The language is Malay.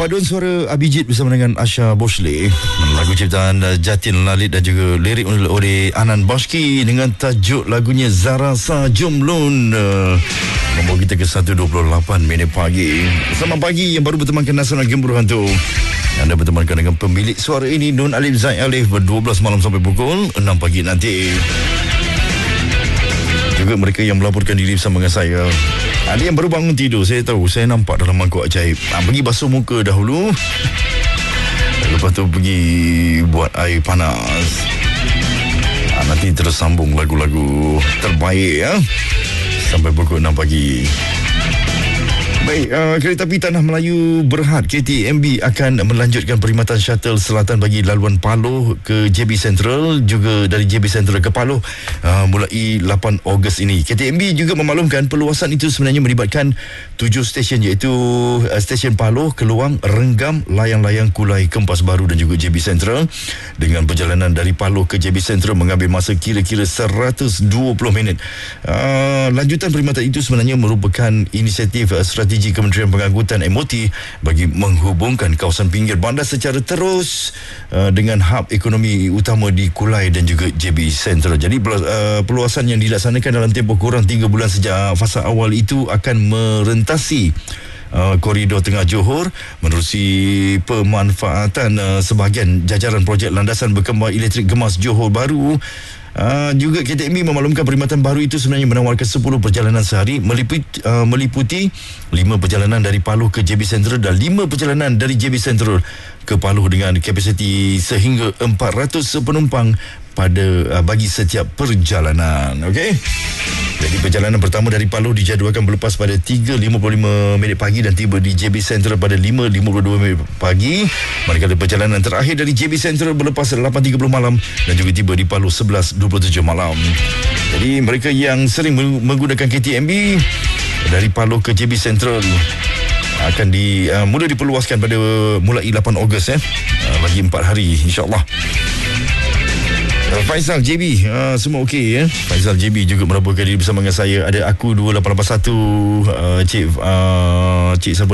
Paduan suara Abhijit bersama dengan Asha Boshley, lagu ciptaan Jatin Lalit dan juga lirik oleh Anan Bashki dengan tajuk lagunya Zara Sa Jomlun. Membawa kita ke 1.28 minit pagi. Selamat pagi yang baru bertemankan Nasional Gembur Hantu. Anda bertemankan dengan pemilik suara ini, Nun Alif Zaid Alif, ber-12 malam sampai pukul 6 pagi nanti. Juga mereka yang melaporkan diri bersama dengan saya. Ada yang baru bangun tidur, saya tahu, saya nampak dalam mangkuk ajaib. Pergi basuh muka dahulu, lepas tu pergi buat air panas. Nanti terus sambung lagu-lagu terbaik ya, sampai pukul 6 pagi. Baik, kereta api Tanah Melayu Berhad KTMB akan melanjutkan perkhidmatan shuttle selatan bagi laluan Paloh ke JB Central, juga dari JB Central ke Paloh mulai 8 Ogos ini. KTMB juga memaklumkan perluasan itu sebenarnya melibatkan 7 stesen, iaitu stesen Paloh, Keluang, Renggam, Layang-Layang, Kulai, Kempas Baru dan juga JB Central. Dengan perjalanan dari Paloh ke JB Central mengambil masa kira-kira 120 minit. Lanjutan perkhidmatan itu sebenarnya merupakan inisiatif strategi Kementerian Pengangkutan MOT bagi menghubungkan kawasan pinggir bandar secara terus dengan hub ekonomi utama di Kulai dan juga JB Central. Jadi perluasan yang dilaksanakan dalam tempoh kurang 3 bulan sejak fasa awal itu akan merentasi koridor Tengah Johor, menerusi pemanfaatan sebahagian jajaran projek landasan berkembar elektrik gemas Johor Baru. Juga KTMB memaklumkan perkhidmatan baru itu sebenarnya menawarkan 10 perjalanan sehari, meliputi 5 perjalanan dari Paloh ke JB Central dan 5 perjalanan dari JB Central ke Paloh dengan kapasiti sehingga 400 penumpang pada bagi setiap perjalanan. Okey. Jadi perjalanan pertama dari Paloh dijadualkan berlepas pada 3.55 minit pagi dan tiba di JB Central pada 5.52 minit pagi. Manakala perjalanan terakhir dari JB Central berlepas 8.30 malam dan juga tiba di Paloh 11.27 malam. Jadi mereka yang sering menggunakan KTMB dari Paloh ke JB Central akan mula diperluaskan pada mulai 8 Ogos bagi 4 hari insya-Allah. Faizal JB, semua okey ya. Faizal JB juga melaporkan diri bersama dengan saya. Ada aku 2881, Cik siapa